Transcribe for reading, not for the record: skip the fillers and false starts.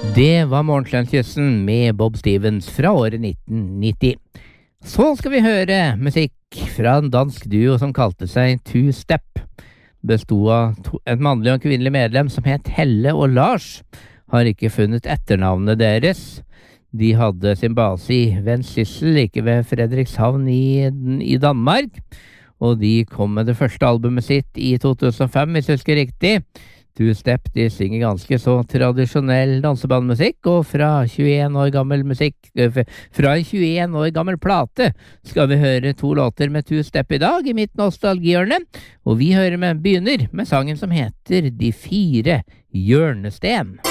Det var Morgenklangkyssen med Bob Stevens fra året 1990. Så skal vi høre musikk fra en dansk duo som kalte seg Two Step. Bestod av et mannlig og en kvinnelig medlem som het Helle og Lars. Har ikke funnet etternavnet deres. De hadde sin base i Vendsyssel, like ved Frederikshavn i Danmark. Og de kom med det første albumet sitt i 2005, hvis jeg husker riktig. Two Step, de synger ganske så tradisjonell dansebandmusikk, og fra 21 år gammel fra en 21 år gammel plate, skal vi høre 2 låter med Two Step i dag, i mitt nostalgihjørne, og vi begynner med sangen som heter De 4 hjørnesten.